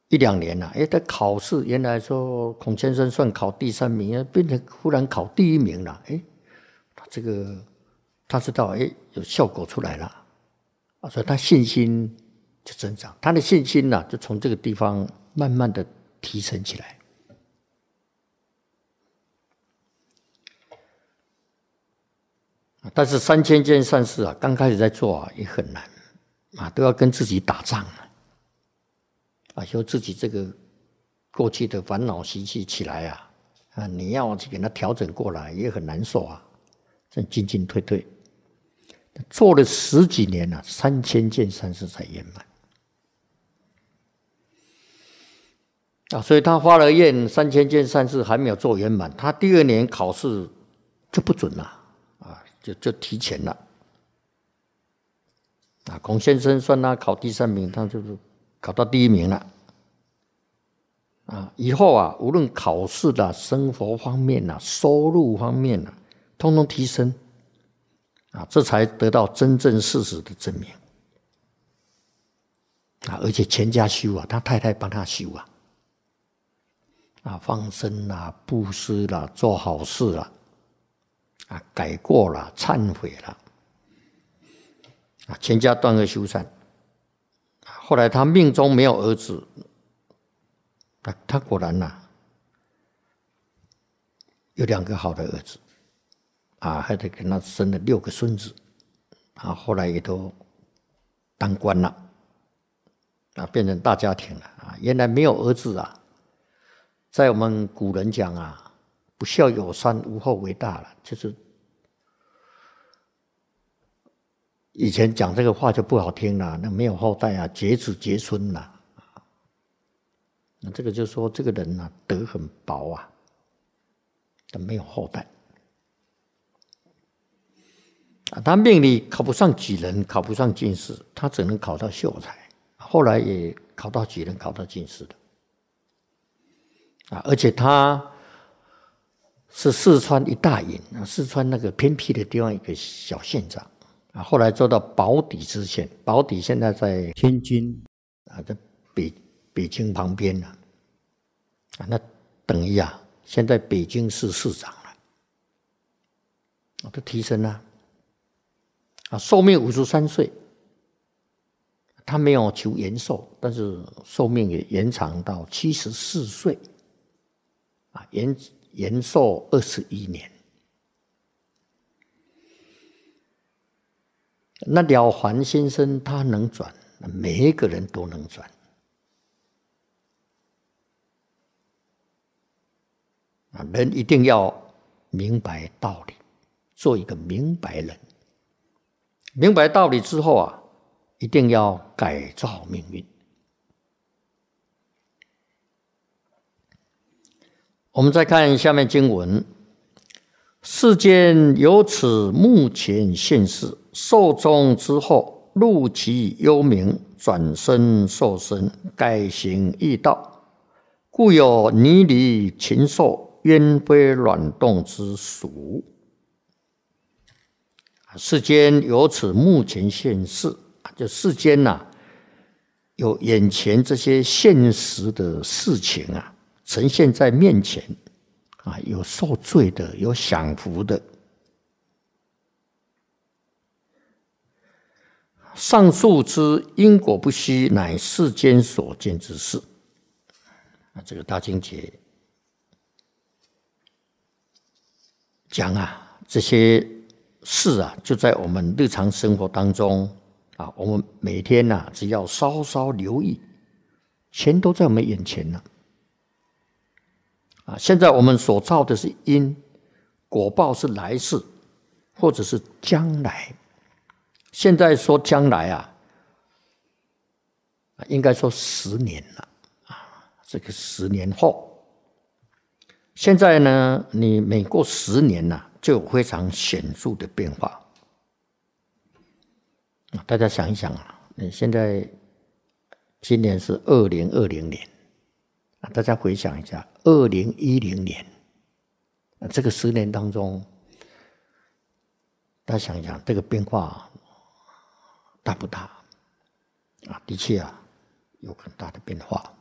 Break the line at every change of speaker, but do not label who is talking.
一两年了，在考试原来说孔先生算考第3名，变成忽然考第1名了，他知道有效果出来了，所以他信心就增长，他的信心就从这个地方慢慢的提升起来。但是3000件善事刚开始在做也很难都要跟自己打仗说自己这个过去的烦恼习气起来你要去给它调整过来也很难受这进进退退，做了10几年3000件善事才圆满所以他发了愿3000件善事还没有做圆满，他第2年考试就不准了就提前了孔先生算他考第3名，他就是考到第1名了以后无论考试生活方面收入方面通通提升这才得到真正事实的证明而且全家修他太太帮他修放生布施做好事改过了忏悔了全家断恶修善。后来他命中没有儿子，他果然有2个好的儿子还得给他生了6个孙子后来也都当官了变成大家庭了原来没有儿子在我们古人讲不孝有三，无后为大了，就是以前讲这个话就不好听了，那没有后代绝子绝孙那这个就说这个人德很薄他没有后代他命里考不上举人，考不上进士，他只能考到秀才，后来也考到举人，考到进士的而且他是四川一大尹四川那个偏僻的地方一个小县长后来做到保底知县，保底现在在天津在北京旁边那等于现在北京市市长了都提升了寿命53岁，他没有求延寿，但是寿命也延长到74岁延寿21年。那了凡先生他能转，每一个人都能转人一定要明白道理，做一个明白人。明白道理之后一定要改造命运。我们再看下面经文：世间有此目前现世，寿终之后，入其幽冥，转生受身，改行易道，故有泥离禽兽，冤非卵动之属。世间有此目前现世，就世间有眼前这些现实的事情呈现在面前有受罪的，有享福的。上述之因果不虚，乃世间所见之事。这个大经节讲这些事就在我们日常生活当中我们每天只要稍稍留意，全都在我们眼前了现在我们所造的是因，果报是来世或者是将来。现在说将来应该说10年了这个10年后。现在呢，你每过10年就有非常显著的变化。大家想一想你现在今年是2020年大家回想一下2010年这个10年当中，大家想一想这个变化大不大的确有很大的变化。